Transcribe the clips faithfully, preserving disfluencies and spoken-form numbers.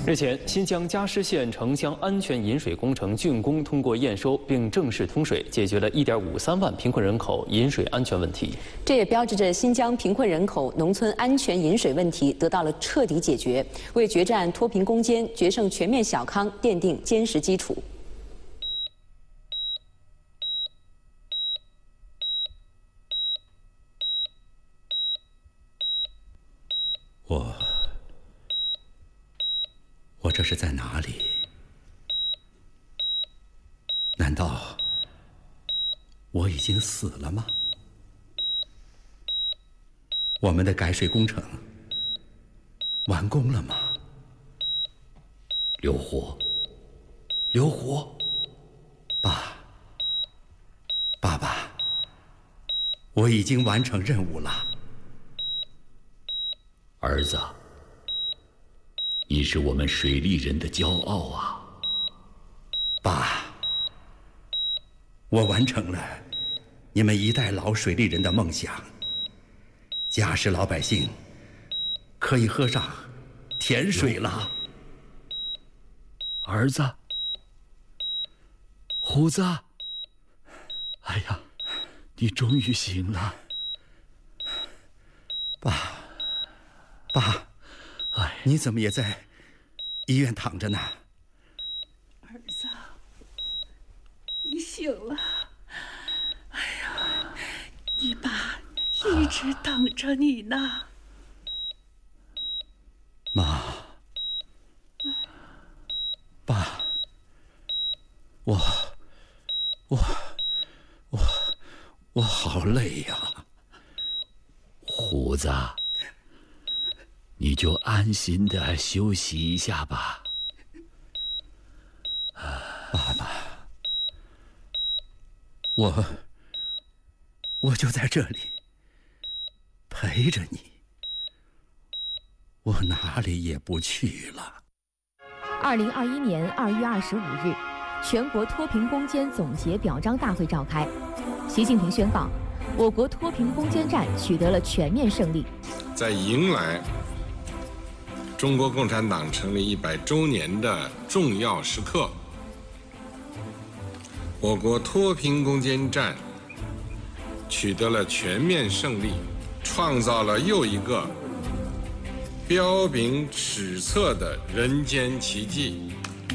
日前，新疆加湿县城乡安全饮水工程竣工通过验收，并正式通水，解决了一点五三万贫困人口饮水安全问题。 这也标志着新疆贫困人口农村安全饮水问题得到了彻底解决，为决战脱贫攻坚、决胜全面小康奠定坚实基础。 我，我这是在哪里？难道我已经死了吗？我们的改水工程完工了吗？刘虎，刘虎，爸，爸爸，我已经完成任务了。 儿子，你是我们水利人的骄傲啊！ 爸，我完成了你们一代老水利人的梦想，嘉实老百姓可以喝上甜水了。 儿子，虎子，哎呀，你终于醒了， 爸。 爸，哎，你怎么也在医院躺着呢？ 儿子，你醒了。哎呀，你爸一直等着你呢。 妈，爸，我，我，我，我好累呀， 虎子。 你就安心的休息一下吧， 爸爸，我我就在这里陪着你，我哪里也不去了。 二零二一年二月二十五日，全国脱贫攻坚总结表彰大会召开，习近平宣告，我国脱贫攻坚战取得了全面胜利， 在迎来 中国共产党成立一百周年的重要时刻，我国脱贫攻坚战取得了全面胜利，创造了又一个彪炳史册的人间奇迹。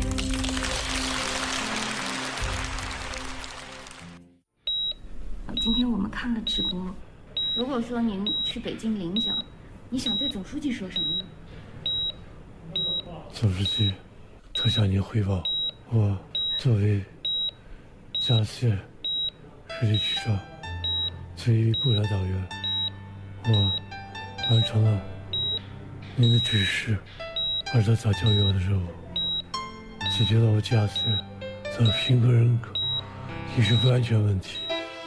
今天我们看了直播，如果说您去北京领奖，你想对总书记说什么呢？ 总书记，特向您汇报，我作为嘉实县水利局长、最一共产党员，我完成了您的指示，二十早教育的任务，解决了我嘉实县的贫困人口饮水不安全问题。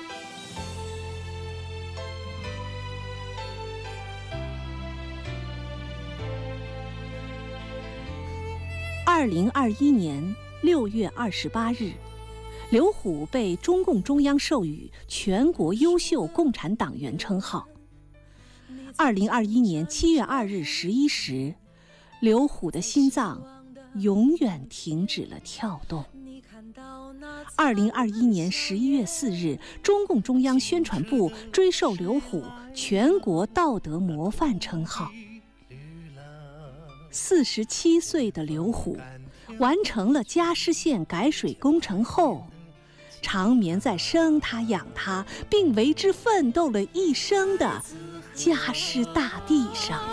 二零二一年六月二十八日，刘虎被中共中央授予全国优秀共产党员称号。二零二一年七月二日十一时，刘虎的心脏永远停止了跳动。二零二一年十一月四日，中共中央宣传部追授刘虎全国道德模范称号。 四十七岁的刘虎，完成了嘉实县改水工程后，长眠在生他养他并为之奋斗了一生的嘉实大地上。